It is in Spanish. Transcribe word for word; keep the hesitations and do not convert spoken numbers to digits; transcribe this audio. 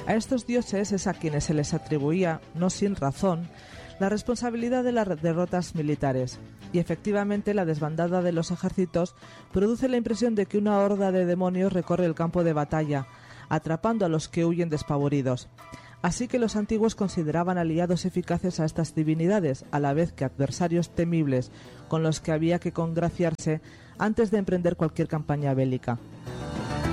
A estos dioses es a quienes se les atribuía, no sin razón, la responsabilidad de las derrotas militares. Y efectivamente la desbandada de los ejércitos produce la impresión de que una horda de demonios recorre el campo de batalla, atrapando a los que huyen despavoridos. Así que los antiguos consideraban aliados eficaces a estas divinidades, a la vez que adversarios temibles con los que había que congraciarse antes de emprender cualquier campaña bélica.